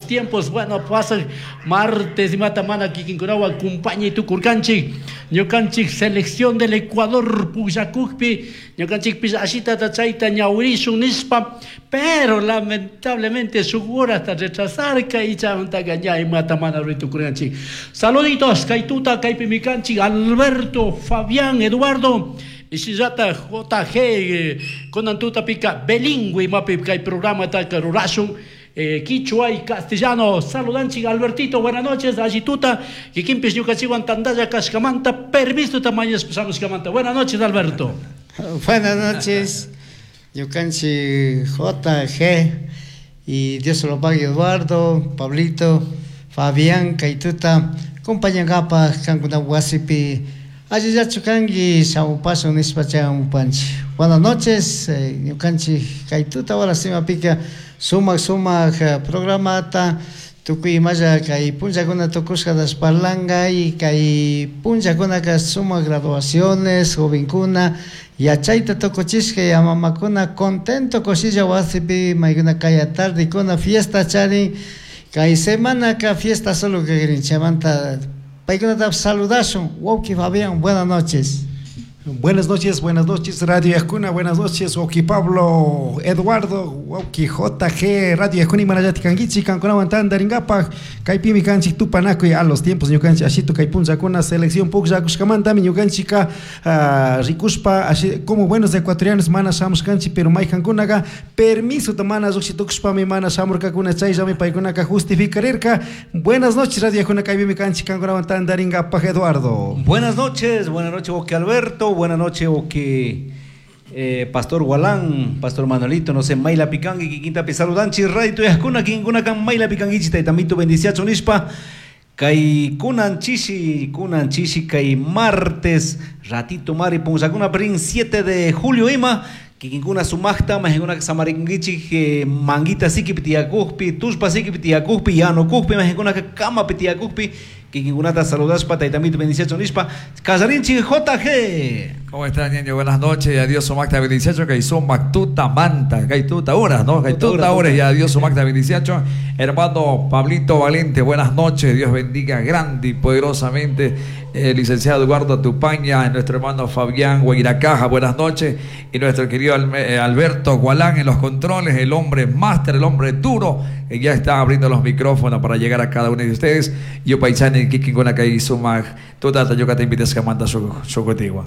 tiempos. Bueno, pasa martes y matamana Kikinkurau acompaña y tu curcanchi. Ñocanchi selección del Ecuador Puyacucpi. Ñocanchi Pizashita Tachaita Ñaurishun Nispa. Pero lamentablemente su hora hasta retrasar y chanta gaña y matamana Rito Curcanchi. Saluditos, Kaituta, Kaipimicanchi, Alberto, Fabián, Eduardo. Isizata JG con Antuta Pica bilingüe mapica y programa Tacarurasun Quichua y castellano. Saludanchi Albertito, buenas noches. Agituta y Kimpis Yucachiwan Tandaya Cascamanta. Permiso tamaño empezamos Camanta. Buenas noches, Alberto. Buenas noches, Yucanchi JG y Dios lo pague Eduardo, Pablito, Fabián, Kaituta, compañía Gapa, Cancuna Huasipi. Allí ya chukangi sao paso nispachan panchi. Buenas noches, Yucanchi Kaituta ahora se me pica suma programa ta tukui maya kai punja kuna tokusca das palanga y kai punja kuna ka suma graduaciones jovencuna y achaita tocochisque y amamakuna contento cosilla wasipi maiguna kaya tarde kuna fiesta chari kai semana ka fiesta solo que grinchamanta. Saludación, Woki Fabián, buenas noches. Buenas noches, Radio Escuna, buenas noches, Woki Pablo, Eduardo, Woki JG, Radio Escuna y Manayati Kangichi, Canconaguantán, Daringapa, Kaipimi Canchi, Tupanaco y a los tiempos, Ñucanchi, Ashito, Kaipunza, con una selección Puxa, Cuscamanta, Ñucanchica, Ricuspa, como buenos ecuatorianos, Mana Samos Canchi, pero Mai Cancunaga, permiso Tamana, Zoxituxpa, mi Mana Samurca, Cuna Chayja, mi Paicunaca, justificarerca. Buenas noches, Radio Escuna, Kaipimi Canchi, Canconaguantán, Daringapa, Eduardo. Buenas noches, Woki Alberto. Buenas noches, Pastor Gualán, Pastor Manuelito, no sé, Mayla Picangi, Quinta Saludanchi, Radio Tuyascuna, Quinguna Can Mayla Picangi, Tamito Bendiciacho Nispa, Kai Kunan Chishi, Kai martes, ratito Mari Punzaguna Prin, 7 de julio, Ima, Kikinguna Sumachta, Majeguna Samaringichi, Manguita Sikipitiacuspi, Tuspa Sikipitiacuspi, Yano Cuspi, Majeguna Kama Pitiacuspi, Kikingunata saludas para y también bendición nispa Casarinchi JG. ¿Cómo están, niños? Buenas noches y adiós Sumacta bendición que hizo Mactuta Manta, Gaituta horas, ¿no? Gaituta horas y adiós Sumacta bendición. Hermano Pablito Valente, buenas noches, Dios bendiga grande y poderosamente. Licenciado Eduardo Tupaña, nuestro hermano Fabián Guairacaja, buenas noches, y nuestro querido Alberto Gualán en los controles, el hombre máster, el hombre duro, que ya está abriendo los micrófonos para llegar a cada uno de ustedes. Yo paisani Kikingona Kai Sumag, toda yo que te invitas a mandar su contigo.